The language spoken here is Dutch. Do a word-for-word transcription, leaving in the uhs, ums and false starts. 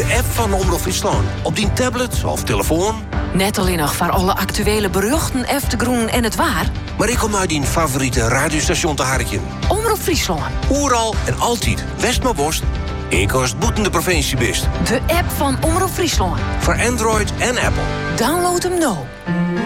De app van Omroep Friesland. Op die tablet of telefoon. Net alleen nog voor alle actuele berichten, eftergroen en het waar. Maar ik kom uit die favoriete radiostation te harken. Omroep Friesland. Oeral en altijd West maar worst. Ik als boetende provincie best. De app van Omroep Friesland. Voor Android en Apple. Download hem nu.